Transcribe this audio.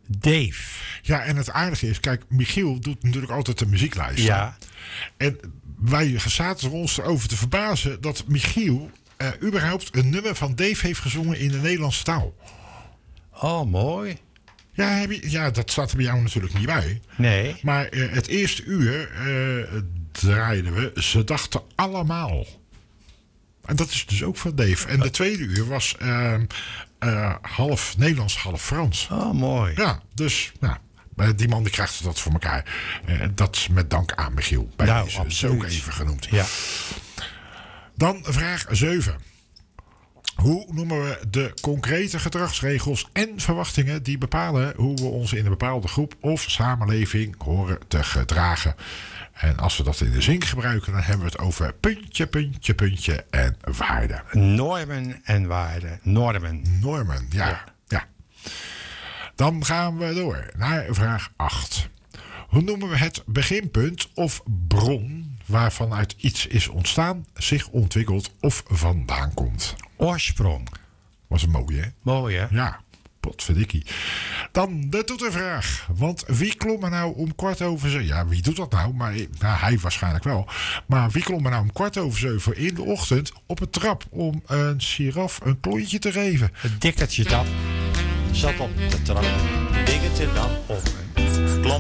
Dave. Ja, en het aardige is, kijk, Michiel doet natuurlijk altijd de muzieklijst. Ja. En wij zaten ons erover te verbazen dat Michiel überhaupt een nummer van Dave heeft gezongen in de Nederlandse taal. Oh, mooi. Ja, dat staat er bij jou natuurlijk niet bij. Nee. Maar het eerste uur draaiden we Ze dachten allemaal. En dat is dus ook van Dave. En de tweede uur was half Nederlands, half Frans. Oh, mooi. Ja, dus die man die krijgt dat voor elkaar. Dat is met dank aan Michiel. Bij Nou, deze absoluut. ook even genoemd. Ja. Dan vraag 7. Hoe noemen we de concrete gedragsregels en verwachtingen die bepalen hoe we ons in een bepaalde groep of samenleving horen te gedragen? En als we dat in de zin gebruiken, dan hebben we het over puntje, puntje, puntje en waarden. Normen en waarden. Normen. Normen, ja. Dan gaan we door naar vraag 8. Hoe noemen we het beginpunt of bron waarvan uit iets is ontstaan, zich ontwikkelt of vandaan komt? Oorsprong. Was een mooie, hè? Mooi, hè? Ja, potverdikkie. Dan de toetervraag. Want wie klom er nou om 7:15? Ja, wie doet dat nou? Maar hij waarschijnlijk wel. Maar wie klom er nou om 7:15 in de ochtend op het trap om een giraf een klontje te geven? Het dikkertje dan zat op de trap. Dikkertje dan op een